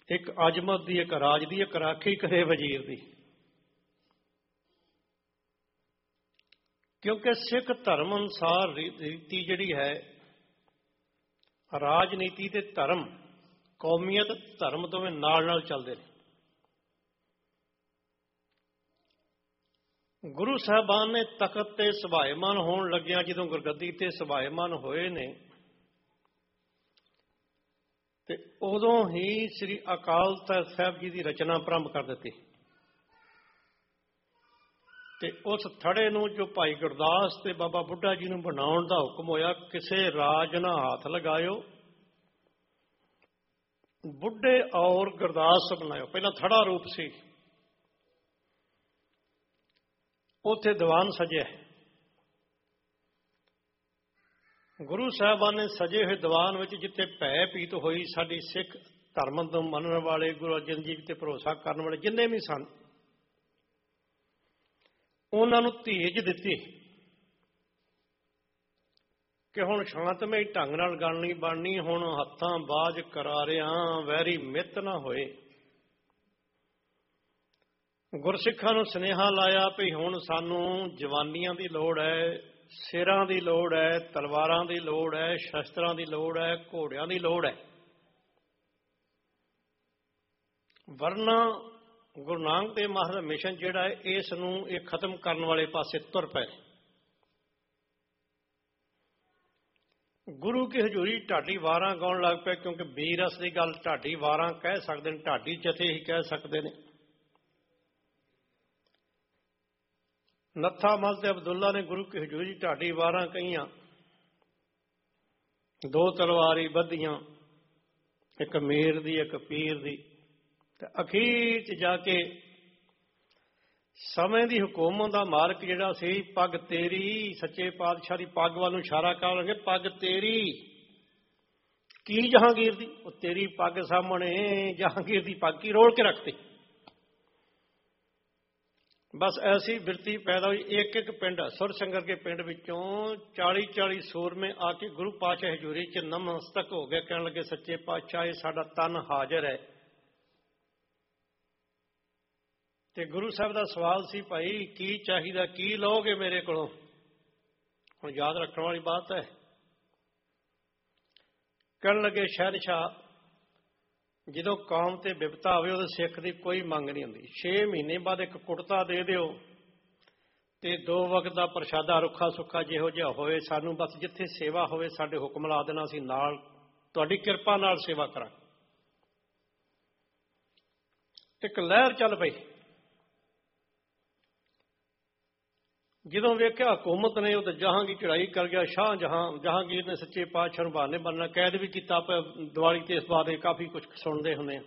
ਇੱਕ ਅਜ਼ਮਤ ਦੀ, ਇੱਕ ਰਾਜ ਦੀ, ਇੱਕ ਰਾਖੀ ਕਰੇ ਵਜ਼ੀਰ ਦੀ। ਕਿਉਂਕਿ ਸਿੱਖ ਧਰਮ ਅਨੁਸਾਰ ਰੀਤੀ ਜਿਹੜੀ ਹੈ, ਰਾਜਨੀਤੀ ਤੇ ਧਰਮ, ਕੌਮੀਅਤ ਧਰਮ ਦੋਵੇਂ ਨਾਲ ਨਾਲ ਚੱਲਦੇ ਨੇ। ਗੁਰੂ ਸਾਹਿਬਾਨ ਨੇ ਤਖਤ ਤੇ ਸੁਭਾਏਮਾਨ ਹੋਣ ਲੱਗਿਆਂ, ਜਦੋਂ ਗੁਰਗੱਦੀ ਤੇ ਸੁਭਾਏਮਾਨ ਹੋਏ ਨੇ, ਤੇ ਉਦੋਂ ਹੀ ਸ੍ਰੀ ਅਕਾਲ ਤਖ਼ਤ ਸਾਹਿਬ ਜੀ ਦੀ ਰਚਨਾ ਪ੍ਰਾਰੰਭ ਕਰ ਦਿੱਤੀ। ਤੇ ਉਸ ਥੜੇ ਨੂੰ ਜੋ ਭਾਈ ਗੁਰਦਾਸ ਤੇ ਬਾਬਾ ਬੁੱਢਾ ਜੀ ਨੂੰ ਬਣਾਉਣ ਦਾ ਹੁਕਮ ਹੋਇਆ, ਕਿਸੇ ਰਾਜ ਨਾ ਹੱਥ ਲਗਾਇਓ, ਬੁੱਢੇ ਔਰ ਗੁਰਦਾਸ ਬਣਾਇਓ। ਪਹਿਲਾਂ ਥੜਾ ਰੂਪ ਸੀ, ਉੱਥੇ ਦੀਵਾਨ ਸਜਿਆ। ਗੁਰੂ ਸਾਹਿਬਾਨ ਨੇ ਸਜੇ ਹੋਏ ਦੀਵਾਨ ਵਿੱਚ, ਜਿੱਥੇ ਭੈ ਭੀਤ ਹੋਈ ਸਾਡੀ ਸਿੱਖ ਧਰਮ ਨੂੰ ਮੰਨਣ ਵਾਲੇ, ਗੁਰੂ ਅਰਜਨ ਜੀ ਤੇ ਭਰੋਸਾ ਕਰਨ ਵਾਲੇ ਜਿੰਨੇ ਵੀ ਸਨ, ਉਹਨਾਂ ਨੂੰ ਧੀਰਜ ਦਿੱਤੀ ਕਿ ਹੁਣ ਸ਼ਾਂਤਮਈ ਢੰਗ ਨਾਲ ਗੱਲ ਨਹੀਂ ਬਣਨੀ, ਹੁਣ ਹੱਥਾਂ ਬਾਝ ਕਰਾਰਿਆਂ ਵੈਰੀ ਮਿੱਤ ਨਾ ਹੋਏ। ਗੁਰਸਿੱਖਾਂ ਨੂੰ ਸੁਨੇਹਾ ਲਾਇਆ ਵੀ ਹੁਣ ਸਾਨੂੰ ਜਵਾਨੀਆਂ ਦੀ ਲੋੜ ਹੈ, ਸਿਰਾਂ ਦੀ ਲੋੜ ਹੈ, ਤਲਵਾਰਾਂ ਦੀ ਲੋੜ ਹੈ, ਸ਼ਸਤਰਾਂ ਦੀ ਲੋੜ ਹੈ, ਘੋੜਿਆਂ ਦੀ ਲੋੜ ਹੈ। ਵਰਨਾ ਗੁਰੂ ਨਾਨਕ ਦੇਵ ਮਹਾਰਾਜ ਦਾ ਮਿਸ਼ਨ ਜਿਹੜਾ ਹੈ, ਇਸ ਨੂੰ ਇਹ ਖਤਮ ਕਰਨ ਵਾਲੇ ਪਾਸੇ ਤੁਰ ਪਏ। ਗੁਰੂ ਕੀ ਹਜ਼ੂਰੀ ਢਾਡੀ ਵਾਰਾਂ ਗਾਉਣ ਲੱਗ ਪਏ, ਕਿਉਂਕਿ ਬੀਰ ਅਸਲੀ ਗੱਲ ਢਾਡੀ ਵਾਰਾਂ ਕਹਿ ਸਕਦੇ ਨੇ, ਢਾਡੀ ਜਥੇ ਹੀ ਕਹਿ ਸਕਦੇ ਨੇ। ਨੱਥਾ ਮਲ ਤੇ ਅਬਦੁੱਲਾ ਨੇ ਗੁਰੂ ਕੀ ਹਜ਼ੂਰੀ ਢਾਡੀ ਵਾਰਾਂ ਕਹੀਆਂ, ਦੋ ਤਲਵਾਰੀ ਬੱਧੀਆਂ, ਇੱਕ ਮੀਰ ਦੀ ਇੱਕ ਪੀਰ ਦੀ। ਤੇ ਅਖੀਰ 'ਚ ਜਾ ਕੇ ਸਮੇਂ ਦੀ ਹਕੂਮਤ ਦਾ ਮਾਲਕ ਜਿਹੜਾ ਸੀ, ਪੱਗ ਤੇਰੀ, ਸੱਚੇ ਪਾਤਸ਼ਾਹ ਦੀ ਪੱਗ ਵੱਲ ਨੂੰ ਇਸ਼ਾਰਾ ਕਰਨਗੇ, ਪੱਗ ਤੇਰੀ ਕੀ ਜਹਾਂਗੀਰ ਦੀ, ਉਹ ਤੇਰੀ ਪੱਗ ਸਾਹਮਣੇ ਜਹਾਂਗੀਰ ਦੀ ਪੱਗ ਕੀ ਰੋਲ ਕੇ ਰੱਖਤੀ। ਬਸ ਐਸੀ ਬਿਰਤੀ ਪੈਦਾ ਹੋਈ। ਇੱਕ ਇੱਕ ਪਿੰਡ, ਸੁਰਸੰਗਰ ਕੇ ਪਿੰਡ ਵਿੱਚੋਂ 40-40 ਸੂਰਮੇ ਆ ਕੇ ਗੁਰੂ ਪਾਤਸ਼ਾਹ ਹਜ਼ੂਰੀ 'ਚ ਨਮਸਤਕ ਹੋ ਗਏ, ਕਹਿਣ ਲੱਗੇ, ਸੱਚੇ ਪਾਤਸ਼ਾਹ ਇਹ ਸਾਡਾ ਤਨ ਹਾਜ਼ਰ ਹੈ। ਤੇ ਗੁਰੂ ਸਾਹਿਬ ਦਾ ਸਵਾਲ ਸੀ, ਭਾਈ ਕੀ ਚਾਹੀਦਾ, ਕੀ ਲਓਗੇ ਮੇਰੇ ਕੋਲੋਂ? ਹੁਣ ਯਾਦ ਰੱਖਣ ਵਾਲੀ ਬਾਤ ਹੈ। ਕਹਿਣ ਲੱਗੇ, ਸ਼ਹਿਨਸ਼ਾਹ ਜਦੋਂ ਕੌਮ ਤੇ ਬਿਪਤਾ ਹੋਵੇ, ਉਹਦੇ ਸਿੱਖ ਦੀ ਕੋਈ ਮੰਗ ਨਹੀਂ ਹੁੰਦੀ। 6 ਮਹੀਨੇ ਬਾਅਦ ਇੱਕ ਕੁੜਤਾ ਦੇ ਦਿਓ ਤੇ 2 ਵਕਤ ਦਾ ਪ੍ਰਸ਼ਾਦਾ ਰੁੱਖਾ ਸੁੱਖਾ ਜਿਹੋ ਜਿਹਾ ਹੋਏ, ਸਾਨੂੰ ਬਸ ਜਿੱਥੇ ਸੇਵਾ ਹੋਵੇ ਸਾਡੇ ਹੁਕਮ ਲਾ ਦੇਣਾ, ਅਸੀਂ ਨਾਲ ਤੁਹਾਡੀ ਕਿਰਪਾ ਨਾਲ ਸੇਵਾ ਕਰਾਂਗੇ। ਇੱਕ ਲਹਿਰ ਚੱਲ ਪਈ। ਜਦੋਂ ਵੇਖਿਆ ਹਕੂਮਤ ਨੇ, ਉਹ ਤਾਂ ਜਹਾਂਗੀਰ ਚੜਾਈ ਕਰ ਗਿਆ। ਜਹਾਂਗੀਰ ਨੇ ਸੱਚੇ ਪਾਤਸ਼ਾਹ ਨੂੰ ਬਹਾਨੇ ਬਣਨਾ ਕੈਦ ਵੀ ਕੀਤਾ। ਦੀਵਾਲੀ ਤੇ ਇਸ ਬਾਰੇ ਕਾਫੀ ਕੁਝ ਸੁਣਦੇ ਹੁੰਦੇ ਆ।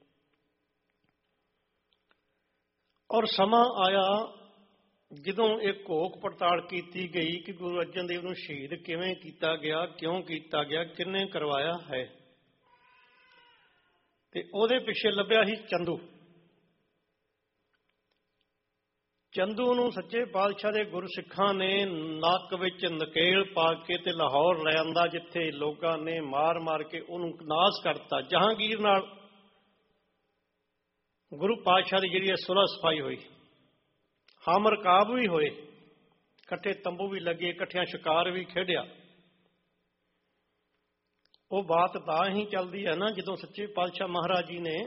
ਔਰ ਸਮਾਂ ਆਇਆ ਜਦੋਂ ਇਹ ਘੋਖ ਪੜਤਾਲ ਕੀਤੀ ਗਈ ਕਿ ਗੁਰੂ ਅਰਜਨ ਦੇਵ ਨੂੰ ਸ਼ਹੀਦ ਕਿਵੇਂ ਕੀਤਾ ਗਿਆ, ਕਿਉਂ ਕੀਤਾ ਗਿਆ, ਕਿਹਨੇ ਕਰਵਾਇਆ ਹੈ। ਤੇ ਉਹਦੇ ਪਿੱਛੇ ਲੱਭਿਆ ਸੀ ਚੰਦੂ। ਚੰਦੂ ਨੂੰ ਸੱਚੇ ਪਾਤਸ਼ਾਹ ਦੇ ਗੁਰਸਿੱਖਾਂ ਨੇ ਨੱਕ ਵਿੱਚ ਨਕੇਲ ਪਾ ਕੇ ਤੇ ਲਾਹੌਰ ਲੈ ਆਂਦਾ, ਜਿੱਥੇ ਲੋਕਾਂ ਨੇ ਮਾਰ ਮਾਰ ਕੇ ਉਹਨੂੰ ਨਾਸ ਕਰਤਾ। ਜਹਾਂਗੀਰ ਨਾਲ ਗੁਰੂ ਪਾਤਸ਼ਾਹ ਦੀ ਜਿਹੜੀ ਸੁਲਹ ਸਫਾਈ ਹੋਈ, ਹਮ ਰਕਾਬ ਵੀ ਹੋਏ, ਇਕੱਠੇ ਤੰਬੂ ਵੀ ਲੱਗੇ, ਇਕੱਠਿਆਂ ਸ਼ਿਕਾਰ ਵੀ ਖੇਡਿਆ। ਉਹ ਬਾਤ ਤਾਂ ਹੀ ਚੱਲਦੀ ਹੈ ਨਾ ਜਦੋਂ ਸੱਚੇ ਪਾਤਸ਼ਾਹ ਮਹਾਰਾਜ ਜੀ ਨੇ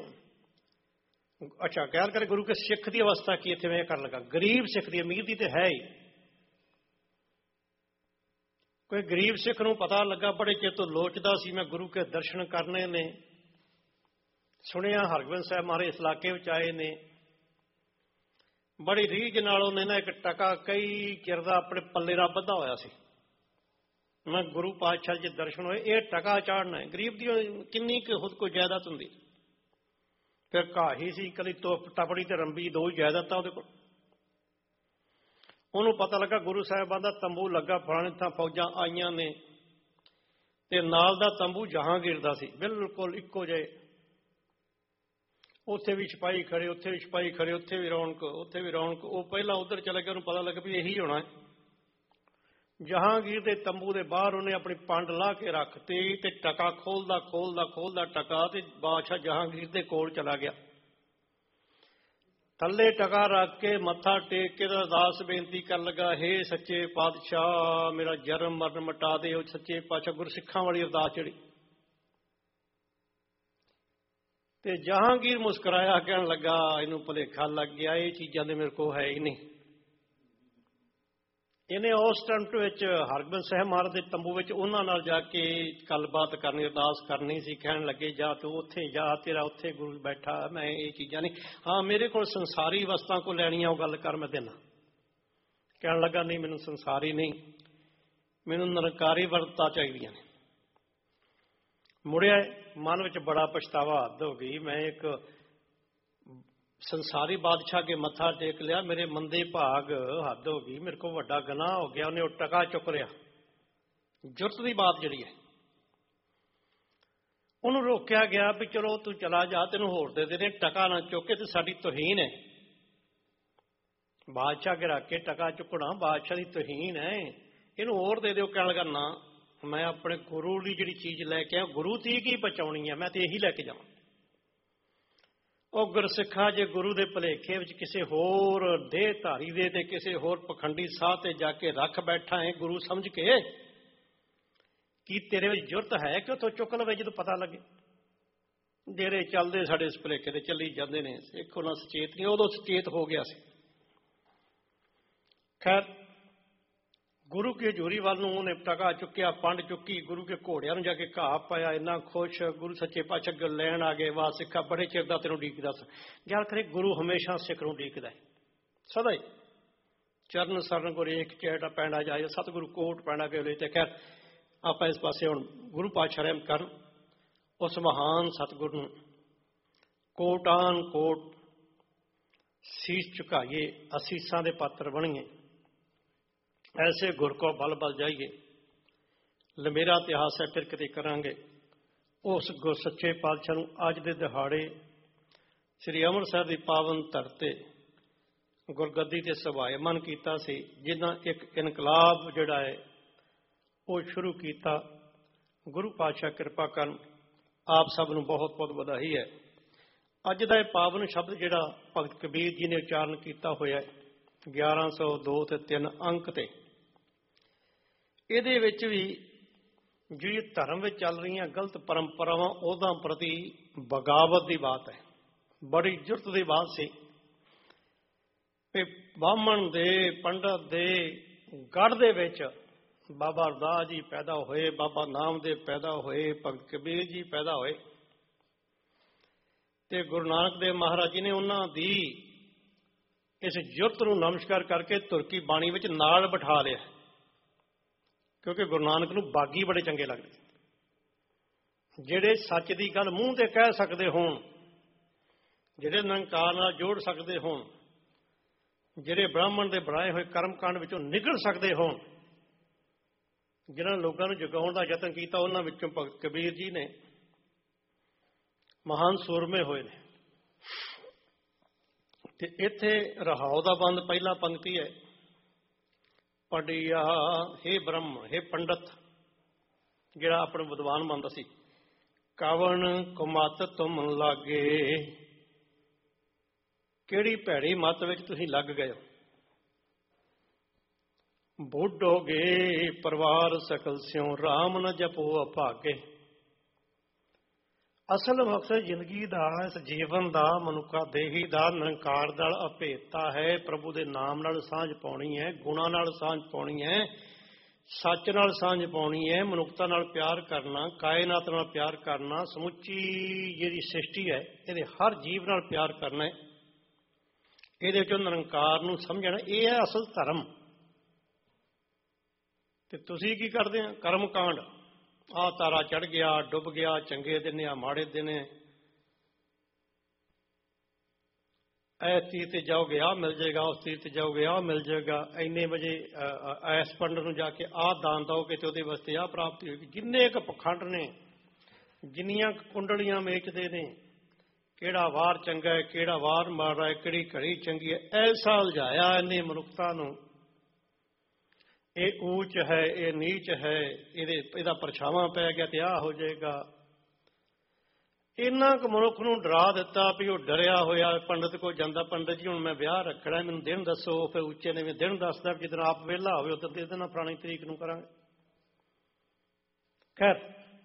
ਕਹਿ ਕਰੇ ਗੁਰੂ ਕੇ ਸਿੱਖ ਦੀ ਅਵਸਥਾ ਕੀ ਇੱਥੇ ਮੈਂ ਕਰਨ ਲੱਗਾ। ਗਰੀਬ ਸਿੱਖ ਦੀ, ਅਮੀਰ ਦੀ ਤੇ ਹੈ ਹੀ। ਕੋਈ ਗਰੀਬ ਸਿੱਖ ਨੂੰ ਪਤਾ ਲੱਗਾ, ਬੜੇ ਚਿਰ ਤੋਂ ਲੋਚਦਾ ਸੀ ਮੈਂ ਗੁਰੂ ਕੇ ਦਰਸ਼ਨ ਕਰਨੇ ਨੇ। ਸੁਣਿਆ ਹਰਗੋਬਿੰਦ ਸਾਹਿਬ ਮਹਾਰਾਜ ਇਸ ਇਲਾਕੇ ਵਿੱਚ ਆਏ ਨੇ, ਬੜੀ ਰੀਝ ਨਾਲ ਉਹਨੇ ਨਾ ਇੱਕ ਟਕਾ ਕਈ ਚਿਰ ਦਾ ਆਪਣੇ ਪੱਲੇ ਦਾ ਬੱਧਾ ਹੋਇਆ ਸੀ, ਮੈਂ ਗੁਰੂ ਪਾਤਸ਼ਾਹ ਜੀ ਦਰਸ਼ਨ ਹੋਏ, ਇਹ ਟਕਾ ਚਾੜਨਾ ਹੈ। ਗਰੀਬ ਦੀ ਕਿੰਨੀ ਕੁ ਖੁਦ ਕੋਈ ਜਾਇਦਾਦ ਹੁੰਦੀ। ਫਿਰ ਘਾਹੀ ਸੀ, ਕਦੀ ਟਪੜੀ ਤੇ ਰੰਬੀ, 2 ਹੀ ਜਾਇਦਾਦਾਂ ਉਹਦੇ ਕੋਲ। ਉਹਨੂੰ ਪਤਾ ਲੱਗਾ ਗੁਰੂ ਸਾਹਿਬਾਂ ਦਾ ਤੰਬੂ ਲੱਗਾ, ਫਲਾਣੇ ਥਾਂ ਫੌਜਾਂ ਆਈਆਂ ਨੇ, ਤੇ ਨਾਲ ਦਾ ਤੰਬੂ ਜਹਾਂਗੀਰ ਦਾ ਸੀ, ਬਿਲਕੁਲ ਇੱਕੋ ਜਿਹੇ। ਉੱਥੇ ਵੀ ਸਿਪਾਹੀ ਖੜੇ, ਉੱਥੇ ਵੀ ਸਿਪਾਹੀ ਖੜੇ, ਉੱਥੇ ਵੀ ਰੌਣਕ, ਉੱਥੇ ਵੀ ਰੌਣਕ। ਉਹ ਪਹਿਲਾਂ ਉੱਧਰ ਚਲਾ ਗਿਆ, ਉਹਨੂੰ ਪਤਾ ਲੱਗਾ ਵੀ ਇਹੀ ਹੋਣਾ ਹੈ। ਜਹਾਂਗੀਰ ਦੇ ਤੰਬੂ ਦੇ ਬਾਹਰ ਉਹਨੇ ਆਪਣੀ ਪੰਡ ਲਾ ਕੇ ਰੱਖਤੀ ਤੇ ਟਕਾ ਖੋਲਦਾ ਟਕਾ ਤੇ ਬਾਦਸ਼ਾਹ ਜਹਾਂਗੀਰ ਦੇ ਕੋਲ ਚਲਾ ਗਿਆ। ਥੱਲੇ ਟਕਾ ਰੱਖ ਕੇ ਮੱਥਾ ਟੇਕ ਕੇ ਅਰਦਾਸ ਬੇਨਤੀ ਕਰਨ ਲੱਗਾ, ਹੇ ਸੱਚੇ ਪਾਤਸ਼ਾਹ ਮੇਰਾ ਜਨਮ ਮਰਨ ਮਿਟਾ ਦੇ। ਉਹ ਸੱਚੇ ਪਾਤਸ਼ਾਹ ਗੁਰਸਿੱਖਾਂ ਵਾਲੀ ਅਰਦਾਸ ਜਿਹੜੀ। ਤੇ ਜਹਾਂਗੀਰ ਮੁਸਕਰਾਇਆ, ਕਹਿਣ ਲੱਗਾ ਇਹਨੂੰ ਭੁਲੇਖਾ ਲੱਗ ਗਿਆ, ਇਹ ਚੀਜ਼ਾਂ ਦੇ ਮੇਰੇ ਕੋਲ ਹੈ ਹੀ ਨਹੀਂ। ਇਹਨੇ ਉਸ ਟਾਈਮ ਵਿੱਚ ਹਰਗੋਬਿੰਦ ਸਾਹਿਬ ਮਹਾਰਾਜ ਦੇ ਤੰਬੂ ਵਿੱਚ ਉਹਨਾਂ ਨਾਲ ਜਾ ਕੇ ਗੱਲਬਾਤ ਕਰਨੀ, ਅਰਦਾਸ ਕਰਨੀ ਸੀ। ਕਹਿਣ ਲੱਗੇ ਜਾ ਤੂੰ ਉੱਥੇ ਜਾ, ਤੇਰਾ ਉੱਥੇ ਗੁਰੂ ਬੈਠਾ, ਮੈਂ ਇਹ ਚੀਜ਼ਾਂ ਨਹੀਂ, ਹਾਂ ਮੇਰੇ ਕੋਲ ਸੰਸਾਰੀ ਵਸਤਾਂ ਕੋ ਲੈਣੀਆਂ ਉਹ ਗੱਲ ਕਰ, ਮੈਂ ਦੇਣਾ। ਕਹਿਣ ਲੱਗਾ ਨਹੀਂ ਮੈਨੂੰ ਸੰਸਾਰੀ ਨਹੀਂ, ਮੈਨੂੰ ਨਿਰੰਕਾਰੀ ਵਰਤਾਂ ਚਾਹੀਦੀਆਂ ਨੇ। ਮੁੜਿਆ, ਮਨ ਵਿੱਚ ਬੜਾ ਪਛਤਾਵਾ, ਹੱਦ ਹੋ ਗਈ, ਮੈਂ ਇੱਕ ਸੰਸਾਰੀ ਬਾਦਸ਼ਾਹ ਕੇ ਮੱਥਾ ਟੇਕ ਲਿਆ, ਮੇਰੇ ਮੰਦੇ ਭਾਗ, ਹੱਦ ਹੋ ਗਈ, ਮੇਰੇ ਕੋਲ ਵੱਡਾ ਗੁਨਾਹ ਹੋ ਗਿਆ। ਉਹਨੇ ਉਹ ਟਕਾ ਚੁੱਕ ਲਿਆ। ਜੁਰਤ ਦੀ ਬਾਤ ਜਿਹੜੀ ਹੈ, ਉਹਨੂੰ ਰੋਕਿਆ ਗਿਆ ਵੀ ਚਲੋ ਤੂੰ ਚਲਾ ਜਾ, ਤੈਨੂੰ ਹੋਰ ਦੇ ਦੇਣੇ, ਟਕਾ ਨਾ ਚੁੱਕੇ ਤੇ ਸਾਡੀ ਤੋਹੀਨ ਹੈ। ਬਾਦਸ਼ਾਹ ਕੇ ਰੱਖ ਕੇ ਟਕਾ ਚੁੱਕਣਾ ਬਾਦਸ਼ਾਹ ਦੀ ਤੋਹੀਨ ਹੈ, ਇਹਨੂੰ ਹੋਰ ਦੇ ਦਿਓ। ਕਹਿਣ ਲੱਗਾ ਨਾ, ਮੈਂ ਆਪਣੇ ਗੁਰੂ ਦੀ ਜਿਹੜੀ ਚੀਜ਼ ਲੈ ਕੇ ਆਇਆ, ਗੁਰੂ ਤੀ ਕੀ ਬਚਾਉਣੀ ਹੈ, ਮੈਂ ਤੇ ਇਹੀ ਲੈ ਕੇ ਜਾਵਾਂ। ਉਹ ਗੁਰਸਿੱਖਾ ਜੇ ਗੁਰੂ ਦੇ ਭੁਲੇਖੇ ਵਿੱਚ ਕਿਸੇ ਹੋਰ ਦੇਹ ਧਾਰੀ ਦੇ ਤੇ ਕਿਸੇ ਹੋਰ ਪਖੰਡੀ ਸਾਹ ਤੇ ਜਾ ਕੇ ਰੱਖ ਬੈਠਾ ਹੈ ਗੁਰੂ ਸਮਝ ਕੇ, ਕੀ ਤੇਰੇ ਵਿੱਚ ਜੁਰਤ ਹੈ ਕਿ ਉੱਥੋਂ ਚੁੱਕ ਲਵੇ ਜਦੋਂ ਪਤਾ ਲੱਗੇ? ਜਿਹੜੇ ਚੱਲਦੇ ਸਾਡੇ ਇਸ ਭੁਲੇਖੇ ਤੇ ਚੱਲੀ ਜਾਂਦੇ ਨੇ। ਸਿੱਖ ਉਹਨਾਂ ਸੁਚੇਤ ਨਹੀਂ, ਉਦੋਂ ਸੁਚੇਤ ਹੋ ਗਿਆ ਸੀ। ਖੈਰ ਗੁਰੂ ਕੇ ਹਜ਼ੂਰੀ ਵੱਲ ਨੂੰ ਉਹਨੇ ਟਕਾ ਚੁੱਕਿਆ, ਪੰਡ ਚੁੱਕੀ, ਗੁਰੂ ਕੇ ਘੋੜਿਆਂ ਨੂੰ ਜਾ ਕੇ ਘਾਹ ਪਾਇਆ, ਇੰਨਾ ਖੁਸ਼। ਗੁਰੂ ਸੱਚੇ ਪਾਤਸ਼ਾਹ ਲੈਣ ਆ ਗਏ, ਵਾਹ ਸਿੱਖਾ ਬੜੇ ਚਿਰ ਦਾ ਤੈਨੂੰ ਉਡੀਕਦਾ ਸੀ। ਗੱਲ ਕਰੇ ਗੁਰੂ ਹਮੇਸ਼ਾ ਸਿੱਖ ਨੂੰ ਉਡੀਕਦਾ ਹੈ, ਸਦਾ ਹੀ। ਚਰਨ ਸਰਨ ਗੁਰ ਏਕ ਚੇਟਾ ਪੈਣਾ ਜਾਏ, ਸਤਿਗੁਰੂ ਕੋਟ ਪੈਣਾ ਕੇ ਲੈ। ਤੇ ਖੈਰ ਆਪਾਂ ਇਸ ਪਾਸੇ ਹੁਣ ਗੁਰੂ ਪਾਤਸ਼ਾਹ ਰਹਿਮ ਕਰਨ, ਉਸ ਮਹਾਨ ਸਤਿਗੁਰੂ ਨੂੰ ਕੋਟਾਨ ਕੋਟ ਸੀਸ ਝੁਕਾਈਏ, ਅਸੀਸਾਂ ਦੇ ਪਾਤਰ ਬਣੀਏ। ਐਸੇ ਗੁਰ ਕੋ ਬਲ ਬਲ ਜਾਈਏ, ਲੰਮੇਰਾ ਇਤਿਹਾਸ ਹੈ ਫਿਰ ਕਿਤੇ ਕਰਾਂਗੇ। ਉਸ ਗੁਰ ਸੱਚੇ ਪਾਤਸ਼ਾਹ ਨੂੰ ਅੱਜ ਦੇ ਦਿਹਾੜੇ ਸ੍ਰੀ ਅੰਮ੍ਰਿਤਸਰ ਦੀ ਪਾਵਨ ਧਰਤੀ ਗੁਰਗੱਦੀ ਤੇ ਸਭਾਏਮਨ ਕੀਤਾ ਸੀ, ਜਿਨ੍ਹਾਂ ਇੱਕ ਇਨਕਲਾਬ ਜਿਹੜਾ ਹੈ ਉਹ ਸ਼ੁਰੂ ਕੀਤਾ। ਗੁਰੂ ਪਾਤਸ਼ਾਹ ਕਿਰਪਾ ਕਰਨ, ਆਪ ਸਭ ਨੂੰ ਬਹੁਤ ਬਹੁਤ ਵਧਾਈ ਹੈ। ਅੱਜ ਦਾ ਇਹ ਪਾਵਨ ਸ਼ਬਦ ਜਿਹੜਾ ਭਗਤ ਕਬੀਰ ਜੀ ਨੇ ਉਚਾਰਨ ਕੀਤਾ ਹੋਇਆ 1102 ਤੇ 3 ਅੰਕ ਤੇ, ਇਹਦੇ ਵਿੱਚ ਵੀ ਜਿਹੜੀ ਧਰਮ ਵਿੱਚ ਚੱਲ ਰਹੀਆਂ ਗਲਤ ਪਰੰਪਰਾਵਾਂ ਉਹਦਾਂ ਪ੍ਰਤੀ ਬਗਾਵਤ ਦੀ ਬਾਤ ਹੈ। ਬੜੀ ਜੁਰਤ ਦੀ ਬਾਤ ਸੀ ਕਿ ਬਾਹਮਣ ਦੇ ਪੰਡਤ ਦੇ ਗੜ੍ਹ ਦੇ ਵਿੱਚ ਬਾਬਾ ਅਰਦਾਸ ਜੀ ਪੈਦਾ ਹੋਏ, ਬਾਬਾ ਨਾਮਦੇਵ ਪੈਦਾ ਹੋਏ, ਭਗਤ ਕਬੀਰ ਜੀ ਪੈਦਾ ਹੋਏ, ਤੇ ਗੁਰੂ ਨਾਨਕ ਦੇਵ ਮਹਾਰਾਜ ਜੀ ਨੇ ਉਹਨਾਂ ਦੀ ਇਸ ਜੁਰਤ ਨੂੰ ਨਮਸਕਾਰ ਕਰਕੇ ਤੁਰਕੀ ਬਾਣੀ ਵਿੱਚ ਨਾਲ ਬਿਠਾ ਲਿਆ। ਕਿਉਂਕਿ ਗੁਰੂ ਨਾਨਕ ਨੂੰ ਬਾਗੀ ਬੜੇ ਚੰਗੇ ਲੱਗਦੇ, ਜਿਹੜੇ ਸੱਚ ਦੀ ਗੱਲ ਮੂੰਹ ਤੇ ਕਹਿ ਸਕਦੇ ਹੋਣ, ਜਿਹੜੇ ਨਿਰੰਕਾਰ ਨਾਲ ਜੋੜ ਸਕਦੇ ਹੋਣ, ਜਿਹੜੇ ਬ੍ਰਾਹਮਣ ਦੇ ਬਣਾਏ ਹੋਏ ਕਰਮਕਾਂਡ ਵਿੱਚੋਂ ਨਿਕਲ ਸਕਦੇ ਹੋਣ। ਜਿਨ੍ਹਾਂ ਲੋਕਾਂ ਨੂੰ ਜਗਾਉਣ ਦਾ ਯਤਨ ਕੀਤਾ, ਉਹਨਾਂ ਵਿੱਚੋਂ ਭਗਤ ਕਬੀਰ ਜੀ ਨੇ ਮਹਾਨ ਸੂਰਮੇ ਹੋਏ ਨੇ। ਤੇ ਇੱਥੇ ਰਹਾਉ ਦਾ ਬੰਦ ਪਹਿਲਾ ਪੰਕਤੀ ਹੈ, ਪੜਿਆ ਹੇ ਬ੍ਰਹਮ, ਹੇ ਪੰਡਤ, ਜਿਹੜਾ ਆਪਣੇ ਵਿਦਵਾਨ ਮੰਨਦਾ ਸੀ। ਕਵਣ ਕੁਮਤ ਤੁਮ ਲਾਗੇ, ਕਿਹੜੀ ਭੈੜੀ ਮੱਤ ਵਿੱਚ ਤੁਸੀਂ ਲੱਗ ਗਏ ਹੋ। ਬੁੱਢੋਗੇ ਪਰਿਵਾਰ ਸਕਲ ਸਿਉ, ਰਾਮ ਨ ਜਪੋ ਅਭਾਗੇ। ਅਸਲ ਮਕਸਦ ਜ਼ਿੰਦਗੀ ਦਾ, ਇਸ ਜੀਵਨ ਦਾ, ਮਨੁੱਖਾ ਦੇਹੀ ਦਾ ਨਿਰੰਕਾਰ ਨਾਲ ਅਭੇਦਤਾ ਹੈ। ਪ੍ਰਭੂ ਦੇ ਨਾਮ ਨਾਲ ਸਾਂਝ ਪਾਉਣੀ ਹੈ, ਗੁਣਾਂ ਨਾਲ ਸਾਂਝ ਪਾਉਣੀ ਹੈ, ਸੱਚ ਨਾਲ ਸਾਂਝ ਪਾਉਣੀ ਹੈ, ਮਨੁੱਖਤਾ ਨਾਲ ਪਿਆਰ ਕਰਨਾ, ਕਾਇਨਾਤ ਨਾਲ ਪਿਆਰ ਕਰਨਾ, ਸਮੁੱਚੀ ਜਿਹੜੀ ਸ੍ਰਿਸ਼ਟੀ ਹੈ ਇਹਦੇ ਹਰ ਜੀਵ ਨਾਲ ਪਿਆਰ ਕਰਨਾ ਹੈ। ਇਹਦੇ ਵਿੱਚੋਂ ਨਿਰੰਕਾਰ ਨੂੰ ਸਮਝਣਾ, ਇਹ ਹੈ ਅਸਲ ਧਰਮ। ਤੇ ਤੁਸੀਂ ਕੀ ਕਰਦੇ ਆ? ਕਰਮ ਕਾਂਡ, ਆਹ ਤਾਰਾ ਚੜ ਗਿਆ, ਡੁੱਬ ਗਿਆ, ਚੰਗੇ ਦਿਨ ਆ, ਮਾੜੇ ਦਿਨ, ਇਸ ਤੀਰ ਤੇ ਜਾਓਗੇ ਆਹ ਮਿਲ ਜਾਏਗਾ, ਉਸ ਤੀਰ ਤੇ ਜਾਓਗੇ ਆਹ ਮਿਲ ਜਾਏਗਾ, ਇੰਨੇ ਵਜੇ ਇਸ ਪੰਡਤ ਨੂੰ ਜਾ ਕੇ ਆਹ ਦਾਨ ਦਓਗੇ ਤੇ ਉਹਦੇ ਵਾਸਤੇ ਆਹ ਪ੍ਰਾਪਤੀ ਹੋਏਗੀ। ਜਿੰਨੇ ਕੁ ਪਖੰਡ ਨੇ, ਜਿੰਨੀਆਂ ਕੁੰਡਲੀਆਂ ਵੇਚਦੇ ਨੇ, ਕਿਹੜਾ ਵਾਰ ਚੰਗਾ ਹੈ, ਕਿਹੜਾ ਵਾਰ ਮਾੜਾ ਹੈ, ਕਿਹੜੀ ਘੜੀ ਚੰਗੀ ਹੈ, ਐਸਾ ਉਲਝਾਇਆ ਇਹਨੇ ਮਨੁੱਖਤਾ ਨੂੰ। ਇਹ ਊਚ ਹੈ, ਇਹ ਨੀਚ ਹੈ, ਇਹਦਾ ਪਰਛਾਵਾਂ ਪੈ ਗਿਆ ਤੇ ਆਹ ਹੋ ਜਾਏਗਾ। ਇੰਨਾ ਕੁ ਮਨੁੱਖ ਨੂੰ ਡਰਾ ਦਿੱਤਾ ਵੀ ਉਹ ਡਰਿਆ ਹੋਇਆ ਪੰਡਤ ਕੋਲ ਜਾਂਦਾ, ਪੰਡਤ ਜੀ ਹੁਣ ਮੈਂ ਵਿਆਹ ਰੱਖਣਾ, ਮੈਨੂੰ ਦਿਨ ਦੱਸੋ। ਫਿਰ ਉੱਚੇ ਨੇ ਦਿਨ ਦੱਸਦਾ, ਜਿੱਦਣ ਆਪ ਵਿਹਲਾ ਹੋਵੇ ਉਦੋਂ ਦੇ ਦੇਣਾ, ਫਲਾਣੀ ਤਰੀਕ ਨੂੰ ਕਰਾਂਗੇ। ਖੈਰ,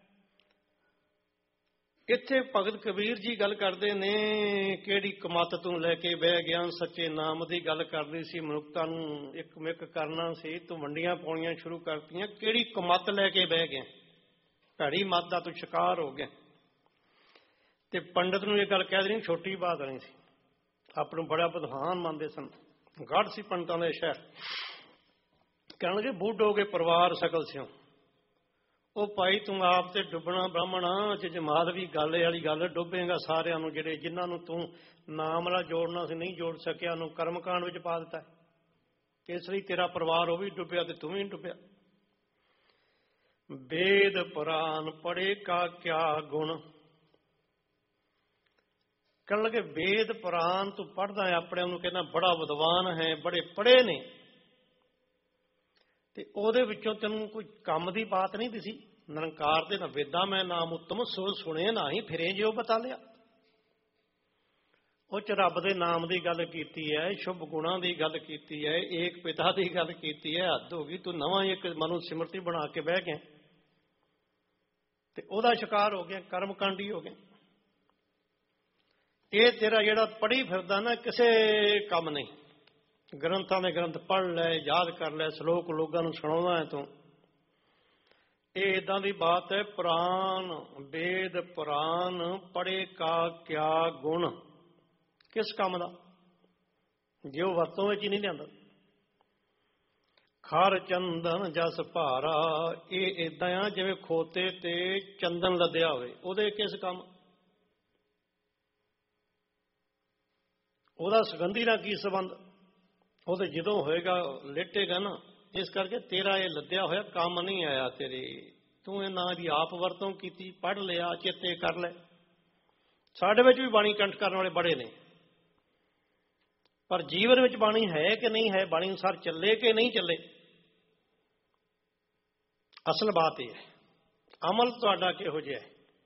ਇੱਥੇ ਭਗਤ ਕਬੀਰ ਜੀ ਗੱਲ ਕਰਦੇ ਨੇ, ਕਿਹੜੀ ਕਮਤ ਤੂੰ ਲੈ ਕੇ ਬਹਿ ਗਿਆ, ਸੱਚੇ ਨਾਮ ਦੀ ਗੱਲ ਕਰਨੀ ਸੀ, ਮਨੁੱਖਤਾ ਨੂੰ ਇੱਕ ਮਿੱਕ ਕਰਨਾ ਸੀ, ਤੂੰ ਵੰਡੀਆਂ ਪਾਉਣੀਆਂ ਸ਼ੁਰੂ ਕਰਤੀਆਂ। ਕਿਹੜੀ ਕਮਤ ਲੈ ਕੇ ਬਹਿ ਗਿਆ, ਭੈੜੀ ਮੱਤ ਦਾ ਤੂੰ ਸ਼ਿਕਾਰ ਹੋ ਗਿਆ। ਤੇ ਪੰਡਤ ਨੂੰ ਇਹ ਗੱਲ ਕਹਿ ਦੇਣੀ ਛੋਟੀ ਬਾਤ ਨਹੀਂ ਸੀ, ਆਪ ਨੂੰ ਬੜਾ ਵਿਦਵਾਨ ਮੰਨਦੇ ਸਨ, ਗੜ੍ਹ ਸੀ ਪੰਡਤਾਂ ਦੇ ਸ਼ਹਿਰ। ਕਹਿਣ ਲੱਗੇ ਬੂਢੋਗੇ ਪਰਿਵਾਰ ਸਕਲ ਸਿਓ, ਉਹ ਭਾਈ ਤੂੰ ਆਪ ਤੇ ਡੁੱਬਣਾ ਬ੍ਰਾਹਮਣਾ, ਜੇ ਜਮਾਤ ਵੀ ਗੱਲ ਵਾਲੀ ਗੱਲ, ਡੁੱਬੇਗਾ ਸਾਰਿਆਂ ਨੂੰ। ਜਿਹੜੇ ਜਿਨ੍ਹਾਂ ਨੂੰ ਤੂੰ ਨਾਮ ਨਾਲ ਜੋੜਨਾ ਸੀ ਨਹੀਂ ਜੋੜ ਸਕਿਆ, ਉਹਨੂੰ ਕਰਮਕਾਂਡ ਵਿੱਚ ਪਾ ਦਿੱਤਾ, ਇਸ ਲਈ ਤੇਰਾ ਪਰਿਵਾਰ ਉਹ ਵੀ ਡੁੱਬਿਆ ਤੇ ਤੂੰ ਵੀ ਡੁੱਬਿਆ। ਵੇਦ ਪੁਰਾਨ ਪੜ੍ਹੇ ਕਾ ਕਿਆ ਗੁਣ। ਕਹਿਣ ਲੱਗੇ ਵੇਦ ਪੁਰਾਨ ਤੂੰ ਪੜ੍ਹਦਾ ਹੈ, ਆਪਣੇ ਉਹਨੂੰ ਕਹਿੰਦਾ ਬੜਾ ਵਿਦਵਾਨ ਹੈ, ਬੜੇ ਪੜ੍ਹੇ ਨੇ, ਤੇ ਉਹਦੇ ਵਿੱਚੋਂ ਤੈਨੂੰ ਕੋਈ ਕੰਮ ਦੀ ਬਾਤ ਨਹੀਂ ਦਿਸੀ। ਨਿਰੰਕਾਰ ਦੇ ਨਾ ਵੇਦਾਂ ਮੈਂ ਨਾਮ ਉੱਤਮ ਸੋ ਸੁਣੇ ਨਾ ਹੀ ਫਿਰੇ ਜਿਉ ਬਤਾ ਲਿਆ। ਉਹ ਚ ਰੱਬ ਦੇ ਨਾਮ ਦੀ ਗੱਲ ਕੀਤੀ ਹੈ, ਸ਼ੁਭ ਗੁਣਾਂ ਦੀ ਗੱਲ ਕੀਤੀ ਹੈ, ਏਕ ਪਿਤਾ ਦੀ ਗੱਲ ਕੀਤੀ ਹੈ। ਹੱਦ ਹੋ ਗਈ, ਤੂੰ ਨਵਾਂ ਇੱਕ ਮਨੁ ਸਿਮਰਤੀ ਬਣਾ ਕੇ ਬਹਿ ਗਿਆ ਤੇ ਉਹਦਾ ਸ਼ਿਕਾਰ ਹੋ ਗਿਆ, ਕਰਮਕਾਂਡੀ ਹੋ ਗਿਆ। ਇਹ ਤੇਰਾ ਜਿਹੜਾ ਪੜ੍ਹੀ ਫਿਰਦਾ ਨਾ ਕਿਸੇ ਕੰਮ ਨਹੀਂ। ਗ੍ਰੰਥਾਂ ਦੇ ਗ੍ਰੰਥ ਪੜ੍ਹ ਲੈ, ਯਾਦ ਕਰ ਲੈ, ਸ਼ਲੋਕ ਲੋਕਾਂ ਨੂੰ ਸੁਣਾਉਣਾ ਹੈ ਤੂੰ, ਇਹ ਏਦਾਂ ਦੀ ਬਾਤ ਹੈ। ਪੁਰਾਨ ਵੇਦ ਪੁਰਾਨ ਪੜ੍ਹੇ ਕਾ ਕਿਆ ਗੁਣ, ਕਿਸ ਕੰਮ ਦਾ, ਜੇ ਉਹ ਵਰਤੋਂ ਵਿੱਚ ਹੀ ਨਹੀਂ ਲਿਆਂਦਾ। ਖਰ ਚੰਦਨ ਜਸ ਭਾਰਾ, ਇਹ ਏਦਾਂ ਆ ਜਿਵੇਂ ਖੋਤੇ ਤੇ ਚੰਦਨ ਲੱਦਿਆ ਹੋਵੇ, ਉਹਦੇ ਕਿਸ ਕੰਮ, ਉਹਦਾ ਸੁਗੰਧੀ ਨਾਲ ਕੀ ਸੰਬੰਧ, ਉਹ ਤੇ ਜਦੋਂ ਹੋਏਗਾ ਲੇਟੇਗਾ ਨਾ। ਇਸ ਕਰਕੇ ਤੇਰਾ ਇਹ ਲੱਦਿਆ ਹੋਇਆ ਕੰਮ ਨਹੀਂ ਆਇਆ ਤੇਰੇ, ਤੂੰ ਇਹ ਨਾਂ ਦੀ ਆਪ ਵਰਤੋਂ ਕੀਤੀ, ਪੜ੍ਹ ਲਿਆ, ਚੇਤੇ ਕਰ ਲੈ। ਸਾਡੇ ਵਿੱਚ ਵੀ ਬਾਣੀ ਕੰਠ ਕਰਨ ਵਾਲੇ ਬੜੇ ਨੇ, ਪਰ ਜੀਵਨ ਵਿੱਚ ਬਾਣੀ ਹੈ ਕਿ ਨਹੀਂ ਹੈ, ਬਾਣੀ ਅਨੁਸਾਰ ਚੱਲੇ ਕਿ ਨਹੀਂ ਚੱਲੇ, ਅਸਲ ਬਾਤ ਇਹ ਹੈ। ਅਮਲ ਤੁਹਾਡਾ ਕਿਹੋ ਜਿਹਾ ਹੈ,